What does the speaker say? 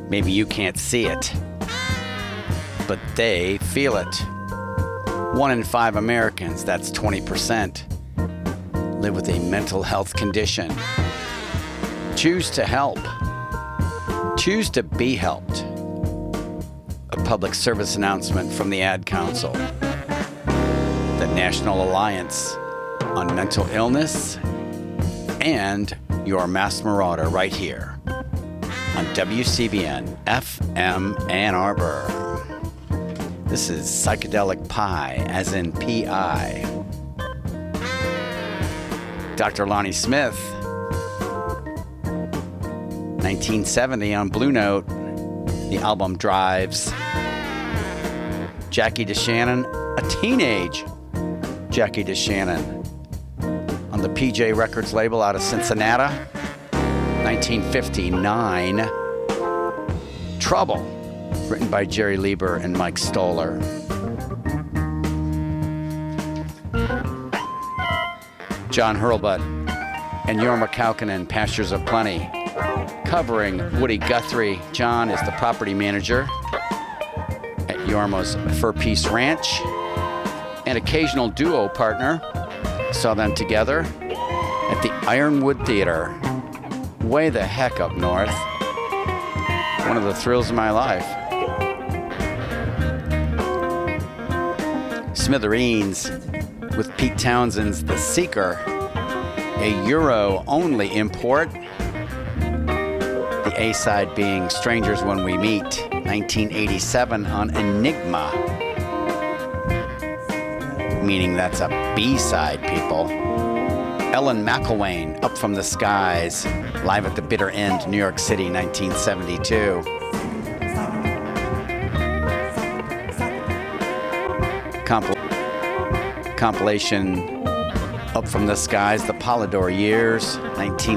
Maybe you can't see it, but they feel it. 1 in 5 Americans, that's 20%, live with a mental health condition. Choose to help. Choose to be helped. A public service announcement from the Ad Council, the National Alliance on Mental Illness, and your Mass Marauder right here on WCBN FM Ann Arbor. This is Psychedelic Pie, as in P-I. Dr. Lonnie Smith, 1970 on Blue Note, the album Drives. Jackie DeShannon, a teenage Jackie DeShannon, on the PJ Records label out of Cincinnati, 1959. Trouble, written by Jerry Lieber and Mike Stoller. John Hurlbut and Jorma Kaukonen, Pastures of Plenty, covering Woody Guthrie. John is the property manager at Jorma's Fur Peace Ranch, an occasional duo partner. Saw them together at the Ironwood Theater, way the heck up north. One of the thrills of my life. Smithereens with Pete Townshend's The Seeker, a Euro-only import. The A-side being Strangers When We Meet, 1987 on Enigma. Meaning that's a B-side, people. Ellen McElwain, Up From the Skies, live at the Bitter End, New York City, 1972. Compilation Up From the Skies, The Polydor Years,